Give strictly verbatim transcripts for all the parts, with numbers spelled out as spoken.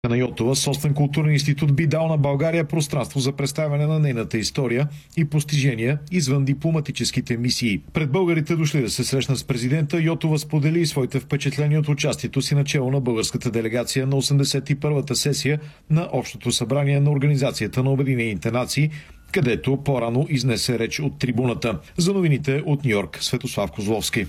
Панайотова, собствен културен институт, би дал на България пространство за представяне на нейната история и постижения извън дипломатическите мисии. Пред българите дошли да се срещнат с президента, Йотова сподели и своите впечатления от участието си начело на българската делегация на осемдесет и първата сесия на Общото събрание на Организацията на Обединените нации, където по-рано изнесе реч от трибуната. За новините от Ню-Йорк, Светослав Козловски.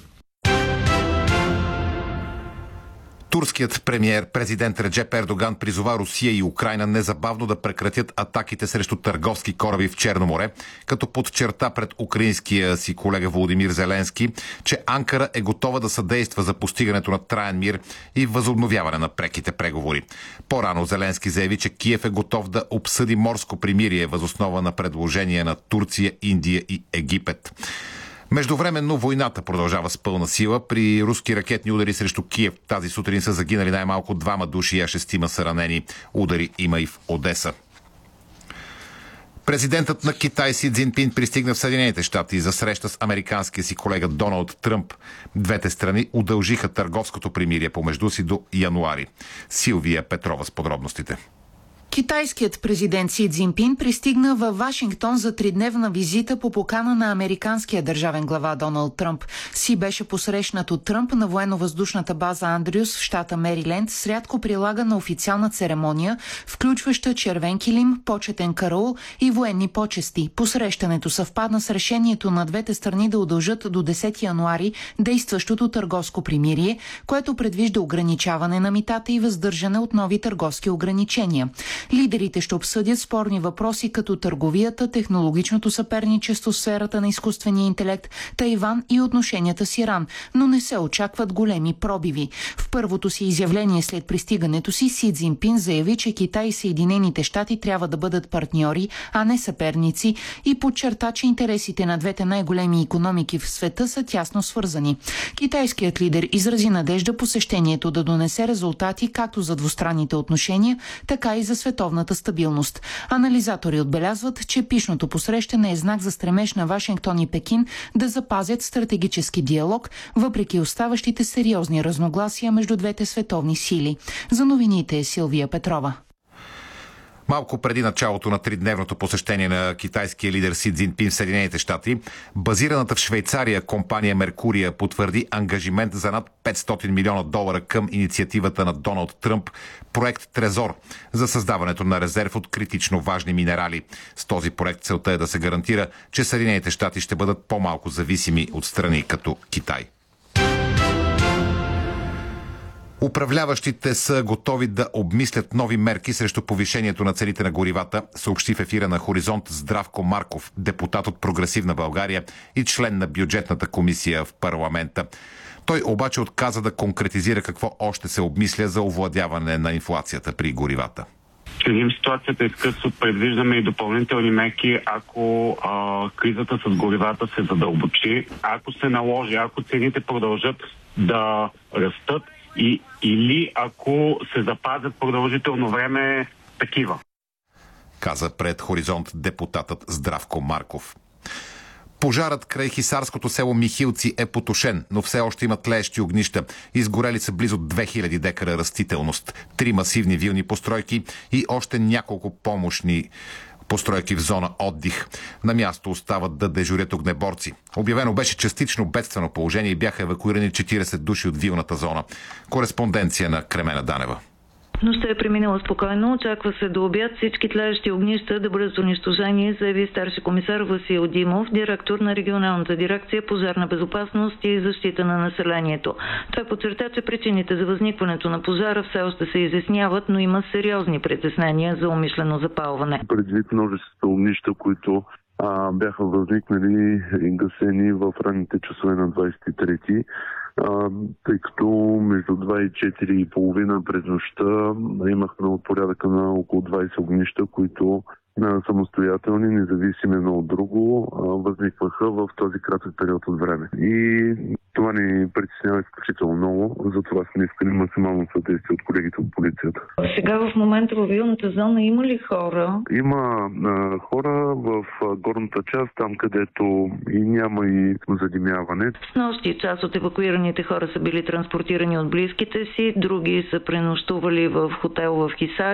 Турският премиер, президент Реджеп Ердоган, призова Русия и Украйна незабавно да прекратят атаките срещу търговски кораби в Черно море, като подчерта пред украинския си колега Володимир Зеленски, че Анкара е готова да съдейства за постигането на траен мир и възобновяване на преките преговори. По-рано Зеленски заяви, че Киев е готов да обсъди морско примирие въз основа на предложения на Турция, Индия и Египет. Междувременно войната продължава с пълна сила. При руски ракетни удари срещу Киев тази сутрин са загинали най-малко двама души, а шестима са ранени. Удари има и в Одеса. Президентът на Китай Си Цзинпин пристигна в Съединените щати за среща с американския си колега Доналд Тръмп. Двете страни удължиха търговското примирие помежду си до януари. Силвия Петрова с подробностите. Китайският президент Си Цзинпин пристигна във Вашингтон за тридневна визита по покана на американския държавен глава Доналд Тръмп. Си беше посрещнат от Тръмп на военно-въздушната база Андрюс в щата Мериленд с рядко прилагана официална церемония, включваща червен килим, почетен караул и военни почести. Посрещането съвпадна с решението на двете страни да удължат до десети януари действащото търговско примирие, което предвижда ограничаване на митата и въздържане от нови търговски ограничения. Лидерите ще обсъдят спорни въпроси като търговията, технологичното съперничество в сферата на изкуствения интелект, Тайван и отношенията с Иран, но не се очакват големи пробиви. В първото си изявление след пристигането си Си Цзинпин заяви, че Китай и Съединените щати трябва да бъдат партньори, а не съперници, и подчерта, че интересите на двете най-големи икономики в света са тясно свързани. Китайският лидер изрази надежда посещението да донесе резултати както за двустранните отношения, така и за световната стабилност. Анализатори отбелязват, че пишното посрещане е знак за стремеж на Вашингтон и Пекин да запазят стратегически диалог, въпреки оставащите сериозни разногласия между двете световни сили. За новините е Силвия Петрова. Малко преди началото на тридневното посещение на китайския лидер Си Цзинпин в Съединените щати, базираната в Швейцария компания Меркурия потвърди ангажимент за над петстотин милиона долара към инициативата на Доналд Тръмп, проект Трезор, за създаването на резерв от критично важни минерали. С този проект целта е да се гарантира, че Съединените щати ще бъдат по-малко зависими от страни като Китай. Управляващите са готови да обмислят нови мерки срещу повишението на цените на горивата, съобщи в ефира на Хоризонт Здравко Марков, депутат от Прогресивна България и член на бюджетната комисия в парламента. Той обаче отказа да конкретизира какво още се обмисля за овладяване на инфлацията при горивата. Следим ситуацията изкъсно, предвиждаме и допълнителни мерки, ако а, кризата с горивата се задълбочи, ако се наложи, ако цените продължат да растат, И, или ако се запазят продължително време такива. Каза пред Хоризонт депутатът Здравко Марков. Пожарът край хисарското село Михилци е потушен, но все още има тлеещи огнища. Изгорели са близо две хиляди декара растителност, три масивни вилни постройки и още няколко помощни постройки в зона отдих. На място остават да дежурят огнеборци. Обявено беше частично бедствено положение и бяха евакуирани четирийсет души от вилната зона. Кореспонденция на Кремена Данева. Нощта е преминала спокойно. Очаква се до обяд всички тлеещи огнища да бъдат унищожени, заяви старши комисар Васил Димов, директор на регионалната дирекция пожарна безопасност и защита на населението. Той подчерта, че причините за възникването на пожара все още се изясняват, но има сериозни притеснения за умишлено запалване. Предвид множеството огнища, които а, бяха възникнали и гасени в ранните часове на двадесет и трети, А, тъй като между два и четири и половина през нощта имахме от порядъка на около двадесет огнища, които самостоятелни, независими едно от друго, възникваха в този кратък период от време. И Това ни притеснява изключително много, затова сме искали максимално съдействие от колегите от полицията. Сега в момента във вилната зона има ли хора? Има а, хора в а, горната част, там където и няма и задимяване. С нощи част от евакуираните хора са били транспортирани от близките си, други са пренощували в хотел в Хисар.